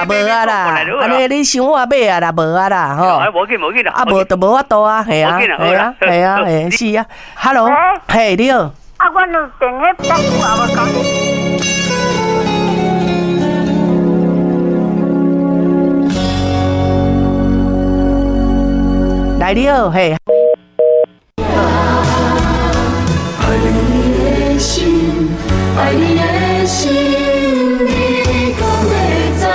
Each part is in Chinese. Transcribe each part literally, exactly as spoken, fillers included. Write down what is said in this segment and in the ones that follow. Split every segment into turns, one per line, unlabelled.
无啊啦，安尼你想我买啊啦，无啊啦，吼，
无紧无紧啦，
啊无就无法度啊，系啊，系啊，系啊，系是啊 ，Hello， 嘿，你好，
啊，我有电话接久啊，无讲。
来你好，嘿。爱你的心，爱你的心，你可会知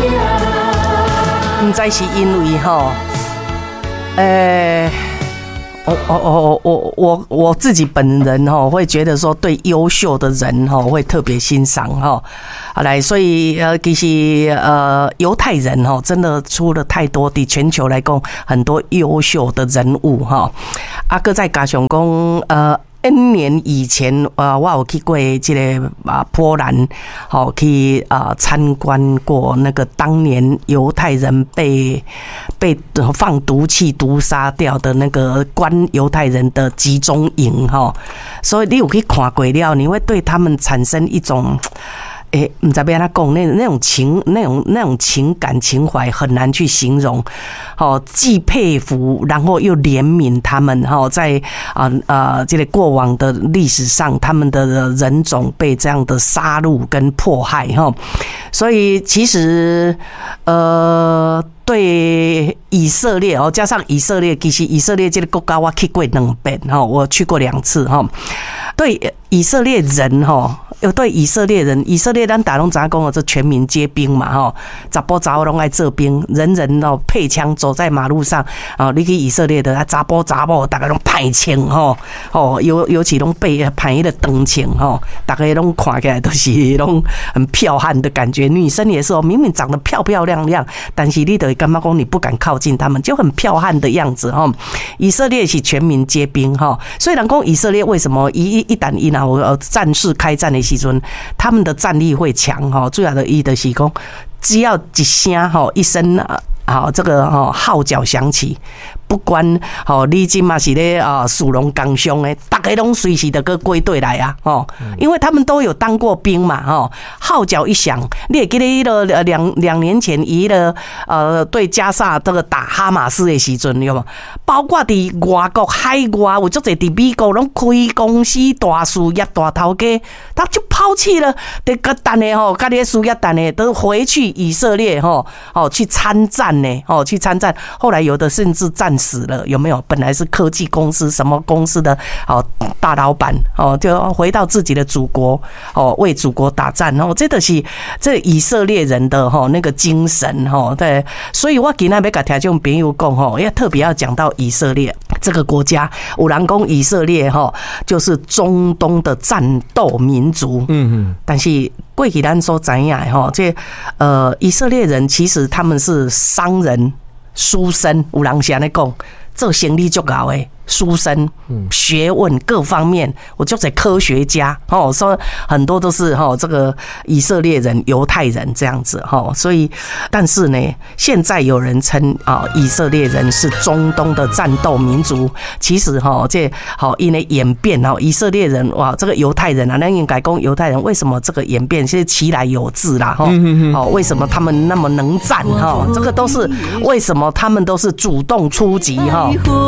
影？唔知是因为吼，诶、欸，我我我我我我自己本人吼会觉得说，对优秀的人吼会特别欣赏哈。好来，所以呃，其实呃，犹太人吼真的出了太多的全球来讲很多优秀的人物哈。啊，搁再加上讲呃。N 年以前，呃，我有去过这个啊波兰，好去啊参观过那个当年犹太人被被放毒气毒杀掉的那个关犹太人的集中营哈，所以你有去看过了，你会对他们产生一种。诶，唔知要安怎讲，那那种情、那种那种情感情怀很难去形容。哦，既佩服，然后又怜悯他们。哈，在啊啊这个过往的历史上，他们的人种被这样的杀戮跟迫害。哈，所以其实呃。对以色列哦，加上以色列，其实以色列这个国家我去过两遍哈，我去过两次哈。对以色列人哈，有对以色列人，以色列咱打拢知影讲哦，这全民皆兵嘛哈，查甫查某拢爱做兵，人人哦配枪走在马路上啊，你去以色列的查甫查某大家拢派枪哈，哦尤尤其拢被派的长枪哈，大家拢看起来都是拢很剽悍的感觉，女生也是哦，明明长得漂漂亮亮，但是你的。干嘛讲你不敢靠近他们，就很剽悍的样子哈。以色列是全民皆兵哈，虽然讲以色列为什么一一旦一拿我战事开战的时阵，他们的战力会强哈，主要的意的是讲，只要一声哈一声好这个号角响起。不管哦，你今嘛是咧啊，属龙刚凶诶，大家拢随时的个归队来啊，哦，因为他们都有当过兵嘛，哦，号角一响，你也记得了两两年前伊了呃对加沙这个打哈马斯的时阵，有无？包括伫外国海外，有足侪伫美国拢开公司大事业大头家，他就抛弃了这个单的吼，家己的事业单的都回去以色列吼，哦去参战呢，哦去参战，后来有的甚至战死了，有没有？本来是科技公司什么公司的哦大老板哦，就回到自己的祖国哦，为祖国打战哦，这都是这以色列人的哈那个精神哈。对，所以我今天要跟听众朋友讲哈，要特别要讲到以色列这个国家。有人讲以色列哈就是中东的战斗民族，嗯嗯，但是过去咱所知影哈，这呃以色列人其实他们是商人。书生有人是安尼讲，做生意足够诶，书生、学问各方面，我就是科学家哦，说很多都是哈这个以色列人、犹太人这样子哈，所以但是呢，现在有人称啊以色列人是中东的战斗民族，其实哈这好因为演变哈，以色列人哇这个犹太人啊，那应该讲犹太人为什么这个演变是其来有自啦哈，哦为什么他们那么能战哈，这个都是为什么他们都是主动出击哈。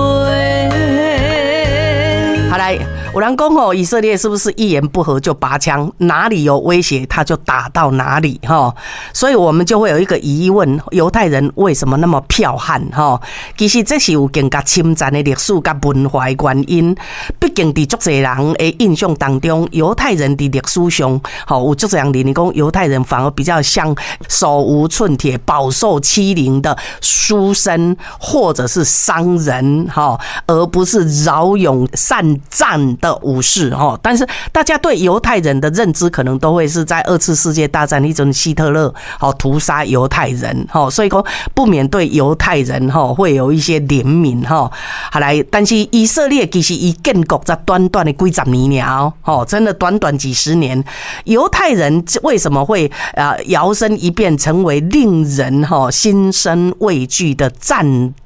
好来，有人讲哦，以色列是不是一言不合就拔枪？哪里有威胁他就打到哪里哈。所以我们就会有一个疑问：犹太人为什么那么剽悍哈？其实这是有更加侵占的历史跟文化的原因。毕竟在足侪人的印象当中，犹太人的历史上，好有足侪人认为讲犹太人反而比较像手无寸铁、饱受欺凌的书生或者是商人哈，而不是骁勇善战的武士哈。但是大家对犹太人的认知可能都会是在二次世界大战一种希特勒好屠杀犹太人哈，所以说不免对犹太人哈会有一些怜悯哈。好来，但是以色列其实以建国在短短的几十年哦，哦，真的短短几十年，犹太人为什么会呃摇身一变成为令人哈心生畏惧的战斗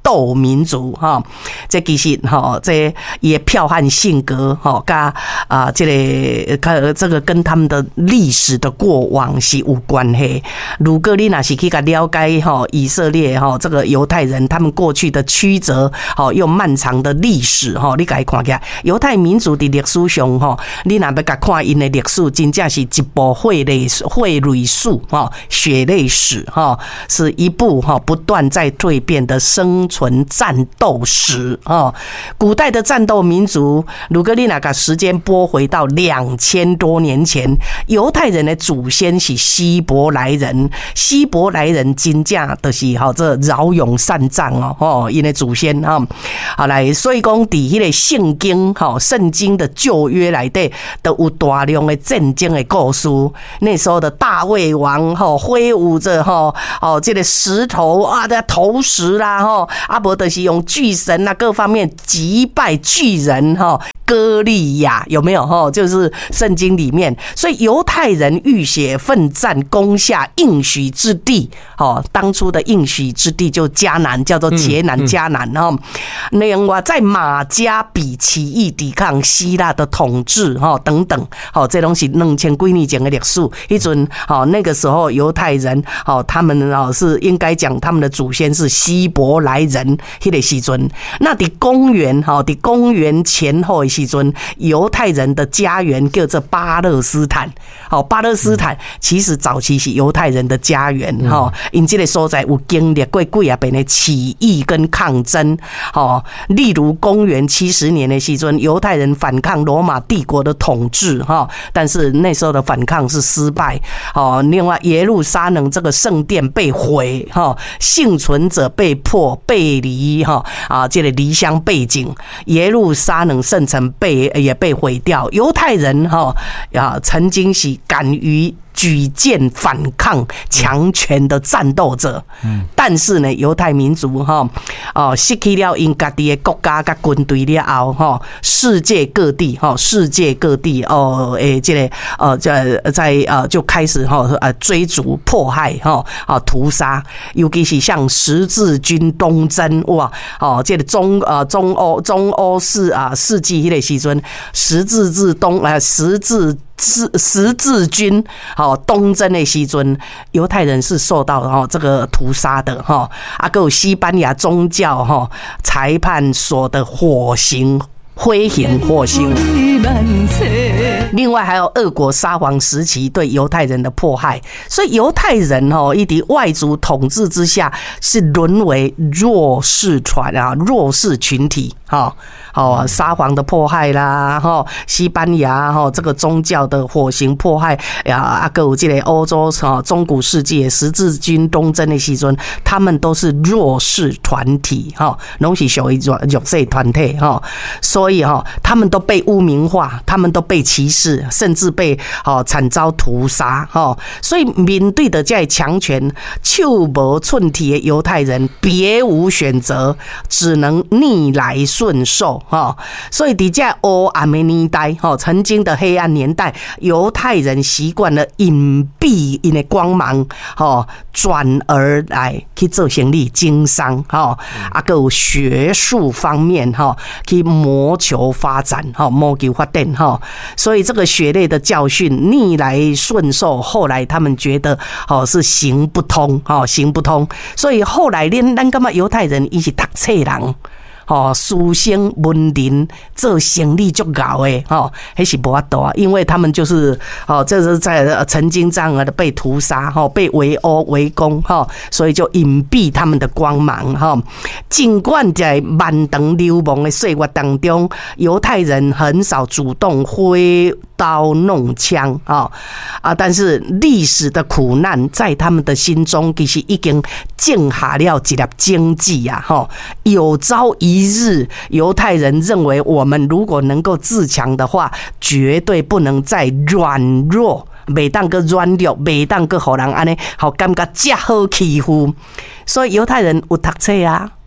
斗民族哈，这其实哈，这也剽悍性格哈，跟啊这个跟这个跟他们的历史的过往是有关系。如果你若是去个了解哈以色列哈这个犹太人他们过去的曲折哈又漫长的历史哈，你该看起来犹太民族的历史上哈，你若要甲看因的历史，真正是一部血泪血泪史哈，血泪史哈，是一部哈不断在蜕变的生存战斗史啊。古代的战斗民族，如果你若把时间拨回到两千多年前，犹太人的祖先是希伯来人，希伯来人真正就是哈这骁勇善战哦，哦，因的祖先哈，好来，所以讲伫迄个圣经哈圣经的旧约内底都有大量的战争的故事。那时候的大卫王哈挥舞着哈哦这个石头啊的投石啦哈，啊无就是用巨神啊各方面击败巨人哈。歌利亚有没有哈？就是圣经里面，所以犹太人浴血奋战，攻下应许之地。哦，当初的应许之地就迦南，叫做茄南迦南哈。另外，在马加比起义抵抗希腊的统治哈等等，好，这东西两千几年前的历史。一准好，那个时候犹太人好，他们哦是应该讲他们的祖先是希伯来人，迄个时阵。那伫公元哈，伫公元前后的时阵，犹太人的家园叫做巴勒斯坦。好，巴勒斯坦其实早期是犹太人的家园哈，因这个所在有经历过几啊遍的起义跟抗争。好，例如公元七十年的时阵，犹太人反抗罗马帝国的统治哈，但是那时候的反抗是失败。好，另外耶路撒冷这个圣殿被毁哈，幸存者被迫背离哈啊，这个离乡背井，耶路撒冷圣城被也被毁掉。犹太人哈啊曾经是敢于举荐反抗强权的战斗者，但是呢，犹太民族哈哦失去了因家己的国家跟军队了后哈，世界各地哈世界各地哦诶这个呃在在呃就开始哈呃追逐迫害哈啊屠杀，尤其是像十字军东征哇哦这个中呃中欧中欧世啊世纪迄个时阵，十字至东呃十字。十十字军好东征的时阵，犹太人是受到哈这个屠杀的哈，啊，还有西班牙宗教哈裁判所的火刑。挥刑火刑，另外还有俄国沙皇时期对犹太人的迫害，所以犹太人哦，一敌外族统治之下是沦为弱势团啊，弱势群体哈。哦，沙皇的迫害啦，哈，西班牙哈这个宗教的火刑迫害呀，啊，还有这个欧洲哈中古世纪十字军东征的时阵，他们都是弱势团体哈，拢是属于弱弱势团体哈，所以哈，他们都被污名化，他们都被歧视，甚至被哦惨遭屠杀哈，所以面对的这强权，手无寸铁的犹太人别无选择，只能逆来顺受。哈，所以在这黑暗的年代，哈，曾经的黑暗年代，犹太人习惯了隐蔽因的光芒，哈，转而来去做生意、经商，哈，啊，还有学术方面，哈，去谋求发展，哈，谋求发展，哈，所以这个血泪的教训，逆来顺受，后来他们觉得，哦，是行不通，哦，行不通，所以后来咱咱感觉犹太人伊是读册人。哦，书生文人做生意足高诶，哦，还是无法度啊，因为他们就是哦，这是在曾经这样的被屠杀，哈，被围殴围攻，哈，所以就隐蔽他们的光芒，哈。尽管在漫长流亡的岁月当中，犹太人很少主动挥刀弄枪啊啊，但是历史的苦难在他们的心中其实已经种下了一粒荆棘啊，哈，有朝一日，犹太人认为我们如果能够自强的话，绝对不能再软弱，袂当个软弱，袂当个互人安尼好感觉遮好欺负。所以犹太人有读册啊，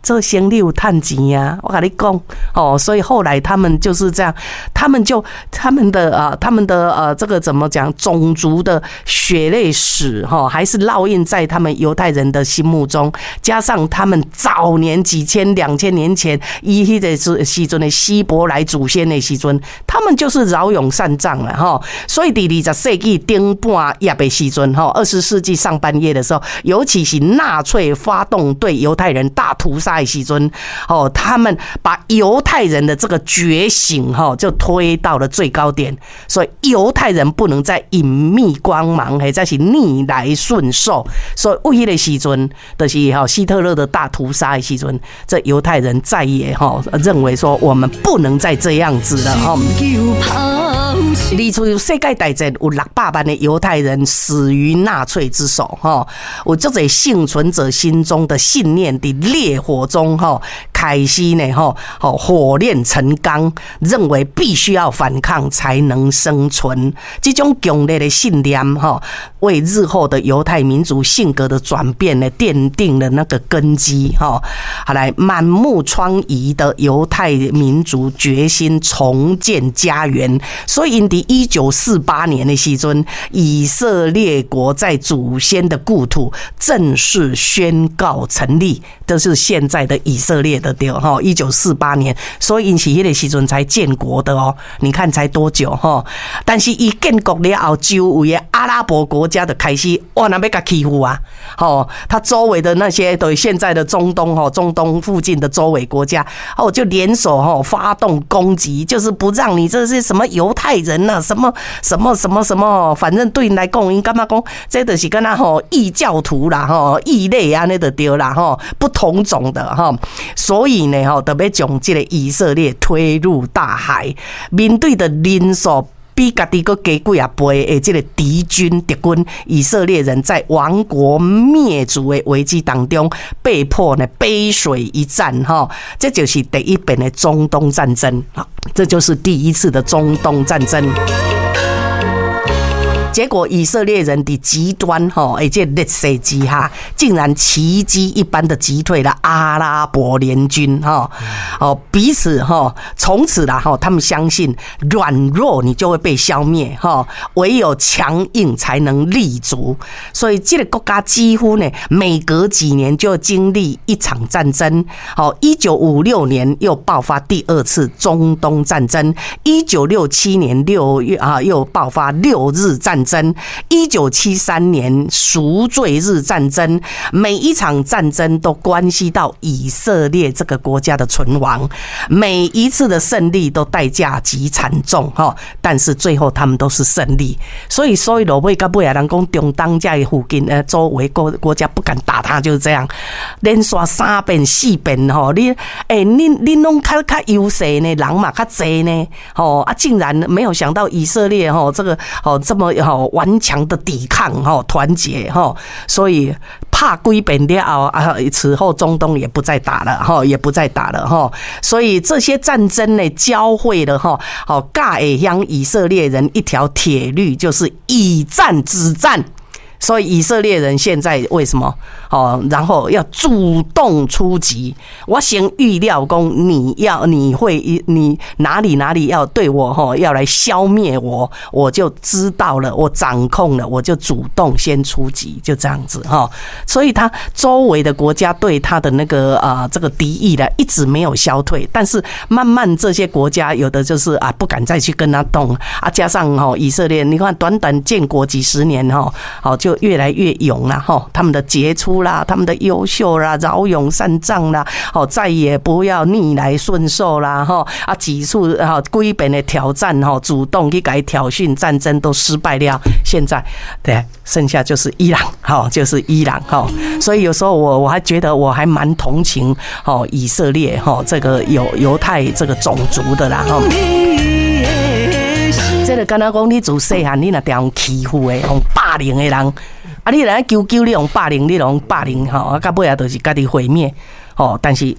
这生理有赚钱呀，我跟你讲哦，所以后来他们就是这样，他们就他们的啊，他们的呃，这个怎么讲，种族的血泪史哈，还是烙印在他们犹太人的心目中，加上他们早年几千、两千年前以迄个时阵的希伯来祖先的时阵，他们就是骁勇善战了哈。所以在二十世纪顶半叶的时阵哈，二十世纪上半叶的时候，尤其是纳粹发动对犹太人大屠杀的时阵，哦，他们把犹太人的这个觉醒哈，就推到了最高点。所以犹太人不能再隐秘光芒，或者是逆来顺受。所以为迄个时阵，就是哈希特勒的大屠杀的时阵，这犹太人再也哈认为说我们不能再这样子了哈。二次世界大战有六百万的犹太人死于纳粹之手哈，有这些幸存者心中的信念的烈火中哈开始呢哈，火炼成钢，认为必须要反抗才能生存。这种强烈的信念哈，为日后的犹太民族性格的转变呢奠定了那个根基哈。好来，满目疮痍的犹太民族决心重建家园，所以因在一九四八年的时阵，以色列国在祖先的故土正式宣告成立，这是现在的以色列的对哈。一九四八年，所以因是迄个时阵才建国的哦。你看才多久哈？但是伊建国了后，周围的阿拉伯国家的开始哇，那要甲欺负啊！哦，他周围的那些对现在的中东哈，中东附近的周围国家哦，就联手哈发动攻击，就是不让你这是什么犹太人呐、啊，什么什么什么什么，反正对你来讲，因干嘛讲，这就是跟他吼异教徒啦，吼异类啊，那就对啦，吼不同种的哈，所以呢，吼特别将这个以色列推入大海，面对的人数比家己个加几啊倍的这个敌军敌军，以色列人在亡国灭族的危机当中，被迫呢背水一战哈，这就是第一遍的中东战争，好，这就是第一次的中东战争。结果以色列人的极端哈，而且劣势之下，竟然奇迹一般的击退了阿拉伯联军哈，哦，彼此哈，从此啦哈，他们相信软弱你就会被消灭哈，唯有强硬才能立足。所以这个国家几乎呢，每隔几年就经历一场战争。好，一九五六年又爆发第二次中东战争，一九六七年六月啊又爆发六日战争。一九七三年赎罪日战争，每一场战争都关系到以色列这个国家的存亡，每一次的胜利都代价极惨重哈，但是最后他们都是胜利。所以所以落尾到尾啊，人讲中东这的附近呃周围国国家不敢打他，就是这样，连刷三遍四遍吼，你哎你你拢较较优势呢，人嘛较济呢，吼啊竟然没有想到以色列吼这个吼这么吼。顽强的抵抗哈，团结哈，所以怕归本了后啊，此后中东也不再打了哈，也不再打了哈，所以这些战争呢，教会了哈，好，教会向以色列人一条铁律，就是以战止战。所以以色列人现在为什么哦？然后要主动出击。我先预料讲你要你会你哪里哪里要对我哈要来消灭我，我就知道了，我掌控了，我就主动先出击，就这样子哈。所以他周围的国家对他的那个啊这个敌意呢一直没有消退，但是慢慢这些国家有的就是啊不敢再去跟他动啊，加上哈以色列，你看短短建国几十年哈，好就越来越勇啦哈，他们的杰出啦，他们的优秀啦，骁勇善战啦，好再也不要逆来顺受啦哈啊，几次哈规本的挑战哈，主动去改挑衅战争都失败了，现在对剩下就是伊朗哈，就是伊朗哈，所以有时候我我还觉得我还蛮同情哈以色列哈这个犹犹太这个种族的啦哈。这个敢若讲你自细汉你若常欺负的、用霸凌的人，啊，你来求求你用霸凌，你用霸凌吼，啊，到尾啊就是家己毁灭，吼。但是啊，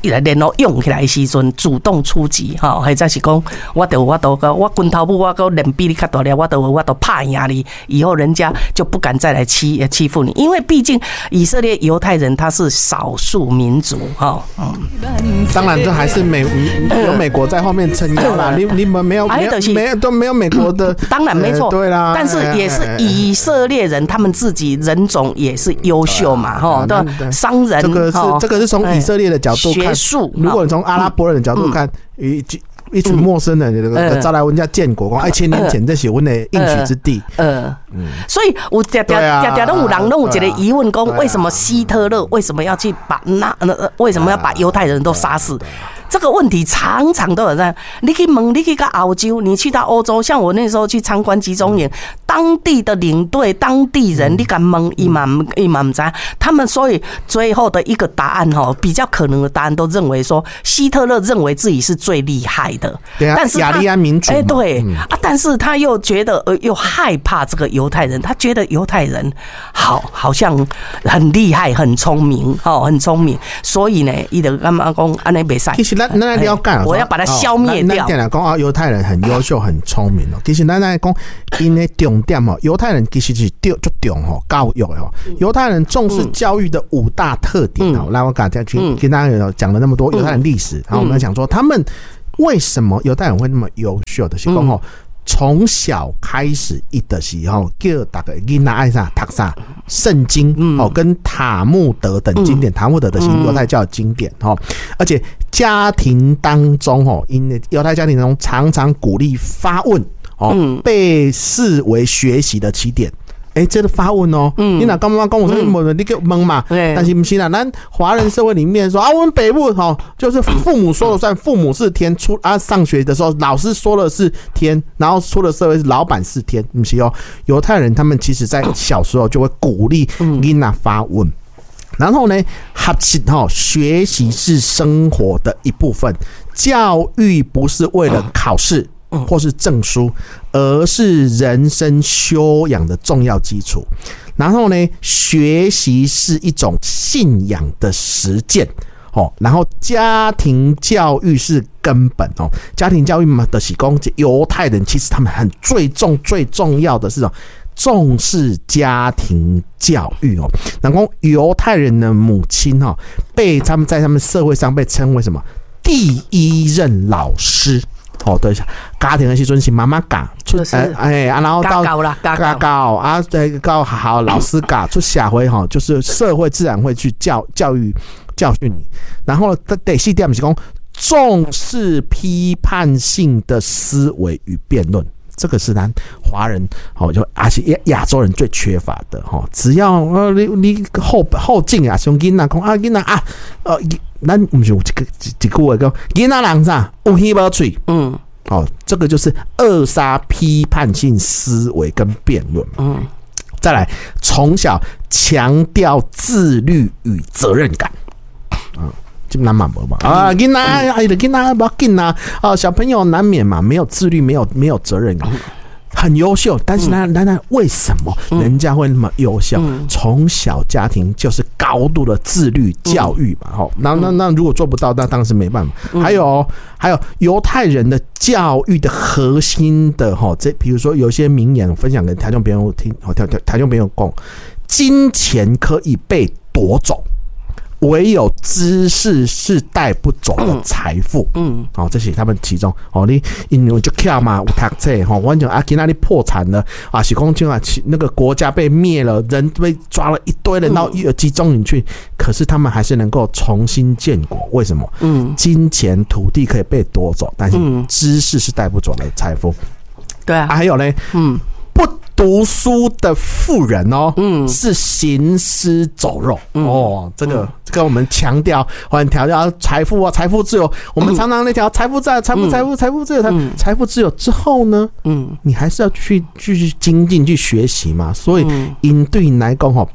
联络用起来的时阵，主动出击哈，或者是讲我就我都我拳头不我都脸比你较大了，我都我都怕压力，以后人家就不敢再来欺欺负你，因为毕竟以色列犹太人他是少数民族哈。嗯，
当然这还是美有美国在后面撑腰啦，你你们没有没有没有都没有美国的，
当然没错，
对啦，
但是也是以色列人他们自己人种也是优秀嘛哈，对，商人
这个是这个是从以色列的角度看。
学术，
如果你从阿拉伯人的角度看，一一群陌生人那个招来人家建国，讲哎，千年前这是我们的应许之地。嗯嗯，
所以我常常常常都有人都有一个疑问，讲为什么希特勒为什么要去把那为什么要把犹太人都杀死？这个问题常常都有在。你去问，你去到欧洲，你去到欧洲，像我那时候去参观集中营，当地的领队、当地人，你敢问伊嘛伊嘛不知道。他们所以最后的一个答案哈，比较可能的答案都认为说，希特勒认为自己是最厉害的，
对啊，
但是
雅利安民主，
哎、欸、对、嗯、啊，但是他又觉得呃又害怕这个犹太人，他觉得犹太人好好像很厉害、很聪明，哦，很聪明，所以呢，伊就干嘛讲安尼袂使。
其实咱咱了解，
我要把它消灭掉。
咱讲啊，犹太人很优秀、很聪明哦。其实咱来讲，因的重点哦，犹太人其实是重就重哦，教育哦。犹太人重视教育的五大特点哦。来，我刚才去跟大家讲了那么多犹太人历史，然后我们讲说他们为什么犹太人会那么优秀的，是讲哦。从小开始一的时候，叫大个囡仔爱啥读啥圣经哦，跟塔木德等经典，塔木德的是犹太教的经典哦，而且家庭当中哦，因为犹太家庭当中常常鼓励发问哦，被视为学习的起点。哎、欸，这个发问哦，嗯，你哪刚刚跟我说你给懵嘛？但是不是啦，咱华人社会里面说啊，我们北部哈，就是父母说了算，父母是天，出啊上学的时候老师说了是天，然后出了社会是老板是天，不是哦。犹太人他们其实在小时候就会鼓励囡仔发问，然后呢，学习哈，学习是生活的一部分，教育不是为了考试。或是证书，而是人生修养的重要基础。然后呢，学习是一种信仰的实践哦。然后家庭教育是根本哦。家庭教育嘛的是讲，犹太人其实他们很最重最重要的是哦，重视家庭教育哦。然后犹太人的母亲哦，被他们在他们社会上被称为什么？第一任老师。哦，对，家庭的时阵是妈妈教出，哎啊，然后到教教啊，对，教好老师教出社会哈，就是社会自然会去教教育教训你。然后第四点是讲重视批判性的思维与辩论，这个是咱华人哦，就而且亚洲人最缺乏的哈。只要呃你你后后进啊，像囡仔讲啊囡仔啊，呃。咱不是有一个一句话讲，囡仔人啥有耳无嘴，嗯，哦，这个就是扼杀批判性思维跟辩论，嗯，再来从小强调自律与责任感，嗯，基本上嘛无嘛啊，囡仔哎的囡仔不要紧啊，啊，小朋友难免嘛，没有自律，没有没有责任感。很优秀，但是呢，那那为什么人家会那么优秀？从小家庭就是高度的自律教育嘛，吼，那那那如果做不到，那当然是没办法。还有还有犹太人的教育的核心的哈，这比如说有些名言，我分享给台中朋友听，台台台中朋友讲，金钱可以被夺走。唯有知识是带不走的财富，嗯，好、嗯哦，这是他们其中哦，你因为就巧嘛，有读册哈，完全啊，今仔日破产了啊，是讲就啊，那个国家被灭了，人被抓了一堆人到集中营去，可是他们还是能够重新建国，为什么？嗯，金钱、土地可以被夺走，但是知识是带不走的财富。
对啊，
啊还有呢，嗯。不读书的富人哦，嗯，是行尸走肉、嗯、哦。这个、嗯、这个我们强调，很强调财富啊，财富自由。我们常常那条财富自由，财富财富财富自由，财富自由之后呢，嗯，你还是要去继续精进去学习嘛。所以，因对你来讲哈，不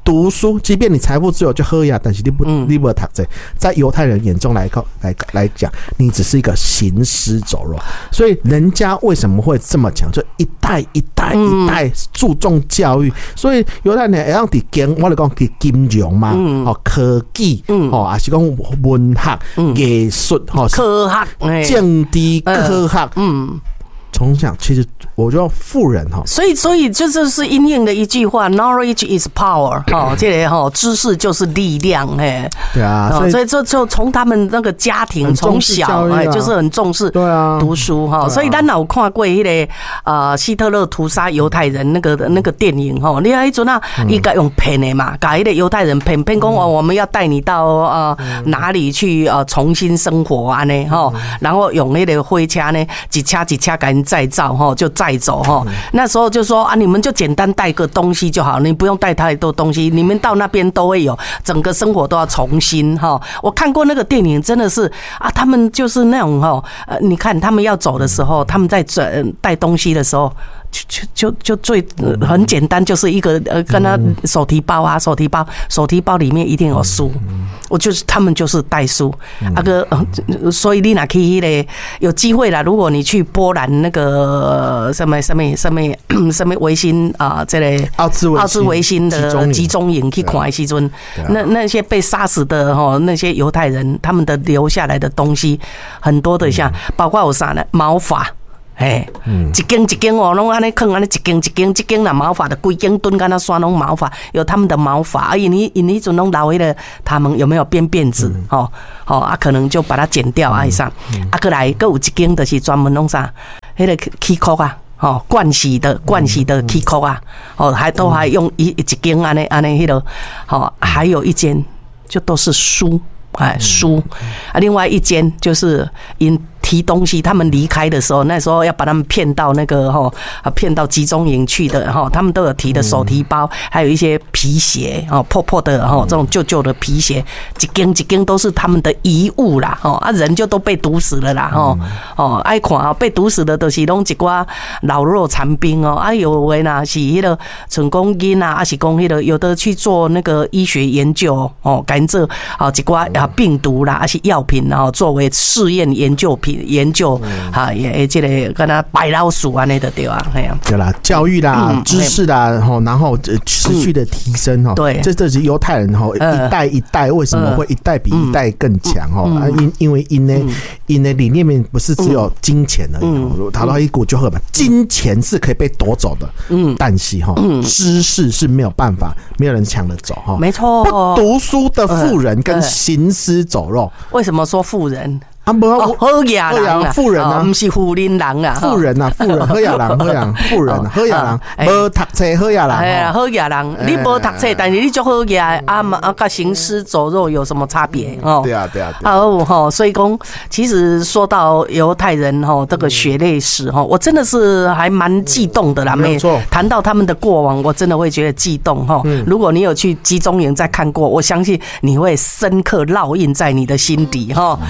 读书，即便你财富自由就喝呀，但是你不、嗯、你不读这，在犹太人眼中来来来讲，你只是一个行尸走肉。所以人家为什么会这么强？就一代一代一代注重教育，嗯、所以犹太人会让伫经，我哋讲伫金融嘛，嗯、哦科技，嗯、哦还是讲文学、艺术，哦
科学、
政治科学，嗯。从小其实我觉得富人哈，
所以所以这就是因应的一句话 ，knowledge is power， 哈，这个哈知识就是力量，哎，
对啊，
所以所以这就从他们那个家庭从小哎就是很重视对啊读书哈，所以咱有看过迄个呃希特勒屠杀犹太人那个那个电影哈，你迄阵啊，伊个用骗的嘛，把迄个犹太人骗骗讲哦，我们要带你到呃哪里去呃重新生活啊呢哈，然后用迄个火车呢一车一车赶再造哈，就再走哈。那时候就说啊，你们就简单带个东西就好，你不用带太多东西。你们到那边都会有，整个生活都要重新哈。我看过那个电影，真的是啊，他们就是那种哈，呃，你看他们要走的时候，他们在带东西的时候。就就就最很简单，就是一个呃，跟他手提包啊，手提包，手提包里面一定有书。我就是他们就是带书，那个，所以你哪可以嘞？有机会啦，如果你去波兰那个什么什么什么什么维新啊，这类
奥兹
奥兹维新的集中营去看的时阵，那那些被杀死的哈，那些犹太人，他们的留下来的东西很多的，像包括有啥呢？毛发。嘿，一根一根哦，拢安尼放安尼一根一根，一根啦毛发的规根蹲，跟他刷拢毛发，有他们的毛发，而因因迄阵拢留迄个他们有没有编辫子？哦哦啊，可能就把它剪掉啊，上啊，过来，搁有一根就是专门弄啥，迄个起裤啊，哦，盥洗的盥洗的起裤啊，哦，还都还用一一根安尼安尼迄个，好，还有一间就都是书，哎，书啊，另外一间就是因。提东西，他们离开的时候，那时候要把他们骗到那个哈啊，骗到集中营去的哈，他们都有提的手提包，还有一些皮鞋哦，破破的哈，这种旧旧的皮鞋，一根一根都是他们的遗物啦，哈啊，人就都被毒死了啦，哈哦，爱看啊，被毒死的都是拢一寡老弱残兵哦，啊有的呢是迄个成功因啊，啊是讲迄个有的去做那个医学研究哦，甘蔗啊一寡啊病毒啦，啊是药品啊，作为试验研究品。研究哈，也这个跟他白老鼠啊，那的对啊，哎呀，
对啦，教育啦，嗯、知识啦，然后持续的提升哈，对，这这是犹太人哈，一代一代为什么会一代比一代更强哈？啊，因因为因呢因的理念面不是只有金钱而已，讨到一股就喝嘛，金钱是可以被夺走的，嗯，但是哈，知识是没有办法，没有人抢得走哈，
没错，
不读书的富人跟行尸走肉，
为什么说富人？
啊，不，
哦，好野人啊，
富人啊，
不是富人人啊，
富人啊，富人，好野人，好野人，富人，好野人，无读册好野人，
哎呀，好野人，你无读册，但是你就好野啊嘛，啊，跟行尸走肉有什么差别哦？
对啊，对啊，
啊哦哈，所以讲，其实说到犹太人哈，这个血泪史哈，我真的是还蛮激动的啦，
没错，
谈到他们的过往，我真的会觉得激动哈。如果你有去集中营再看过，我相信你会深刻烙印在你的心底哈。